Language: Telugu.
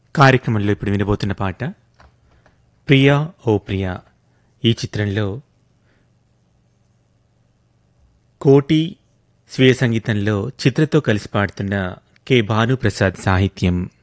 కార్యక్రమంలో ఇప్పుడు వినబోతున్న పాట ప్రియా ఓ ప్రియా. ఈ చిత్రంలో కోటి స్వీయ సంగీతంలో చిత్రతో కలిసి పాడుతున్న కె భానుప్రసాద్ సాహిత్యం.